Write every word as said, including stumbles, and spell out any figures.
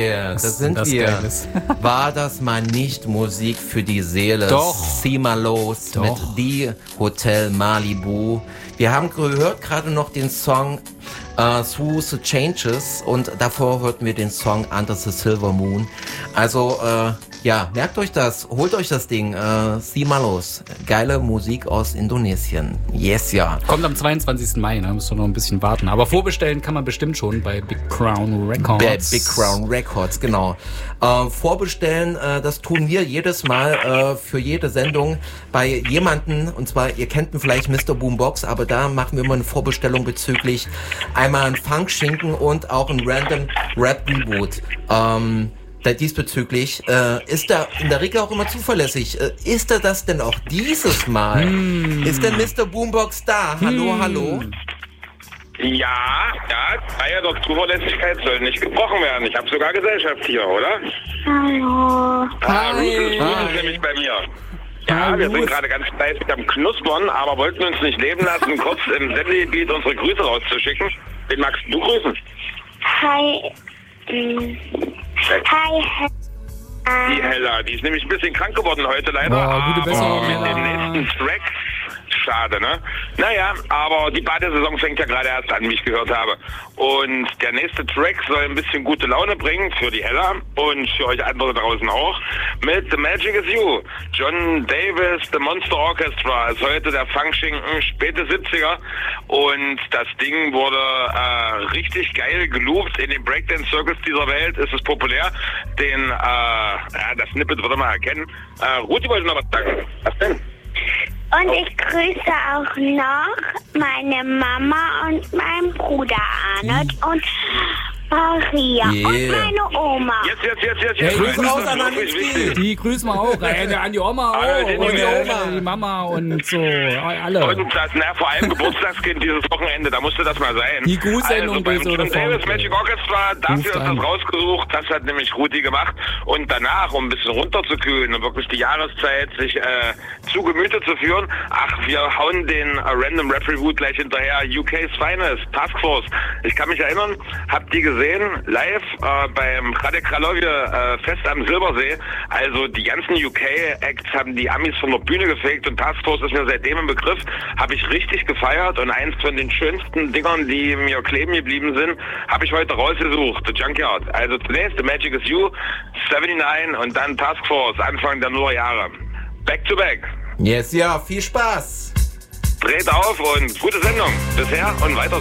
Yeah, das, das sind das wir. Geiles. War das mal nicht Musik für die Seele? Doch. Zieh mal los Doch. mit Die Hotel Malibu. Wir haben gehört gerade noch den Song uh, Through the Changes und davor hörten wir den Song Under the Silver Moon. Also, äh, ja, merkt euch das, holt euch das Ding, äh, sieh mal los. Geile Musik aus Indonesien. Yes, ja. Kommt am zweiundzwanzigsten Mai, ne? Müsst ihr noch ein bisschen warten. Aber vorbestellen kann man bestimmt schon bei Big Crown Records. Bei Big Crown Records, genau. Äh, vorbestellen, äh, das tun wir jedes Mal äh, für jede Sendung bei jemanden, und zwar, ihr kennt ihn vielleicht, Mister Boombox, aber da machen wir immer eine Vorbestellung bezüglich einmal ein Funk-Schinken und auch ein Random Rap-Reboot. Ähm, Diesbezüglich äh, ist er in der Regel auch immer zuverlässig. Äh, ist er das denn auch dieses Mal? Hm. Ist denn Mister Boombox da? Hallo, hm. hallo? Ja, ja, Eier doch Zuverlässigkeit soll nicht gebrochen werden. Ich habe sogar Gesellschaft hier, oder? Hallo. Ah, Ruth ist, Ruth ist nämlich bei mir. Ja, Hallo. Wir sind gerade ganz fleißig am Knuspern, aber wollten uns nicht leben lassen, kurz im Sendegebiet unsere Grüße rauszuschicken. Wen magst du grüßen? Hi. Hi, die Hella, die ist nämlich ein bisschen krank geworden heute leider, oh, gute Besserung, aber mit dem nächsten Track, schade, ne? Naja, aber die Badesaison fängt ja gerade erst an, wie ich gehört habe. Und der nächste Track soll ein bisschen gute Laune bringen für die Hella und für euch andere draußen auch. Mit The Magic Is You. John Davis, The Monster Orchestra ist heute der Funkschinken, späte siebziger. Und das Ding wurde äh, richtig geil geloopt. In den Breakdance-Circles dieser Welt ist es populär. Den, äh, ja, das Snippet wird man erkennen. Äh, Ruthi wollte noch was sagen. Was denn? Und ich grüße auch noch meine Mama und meinen Bruder Arnold und Maria yeah. und meine Oma. Jetzt, jetzt, jetzt, jetzt. Hey, jetzt. Grüßen aus an Anni. Die grüßen wir auch. Äh, an die Oma auch. Alle, und die, Oma. die Mama und so. Alle. Und das, na, vor allem Geburtstagskind dieses Wochenende, da musste das mal sein. Die Grußsendung also beim John Davis Magic Orchestra, dafür ist das rausgesucht. Das hat nämlich Ruthi gemacht. Und danach, um ein bisschen runterzukühlen und wirklich die Jahreszeit sich äh, zu Gemüte zu führen, ach, wir hauen den äh, Random Rap Reboot gleich hinterher. U K's Finest, Task Force. Ich kann mich erinnern, hab die gesehen, live äh, beim Radek Kralove äh, Fest am Silbersee. Also die ganzen U K-Acts haben die Amis von der Bühne gefegt und Task Force ist mir seitdem im Begriff. Habe ich richtig gefeiert und eins von den schönsten Dingern, die mir kleben geblieben sind, habe ich heute rausgesucht, The Junkyard. Also zunächst The Magic Is You, neunundsiebzig und dann Task Force, Anfang der Nuller Jahre. Back to back. Yes, ja, viel Spaß. Dreht auf und gute Sendung. Bisher und weiter.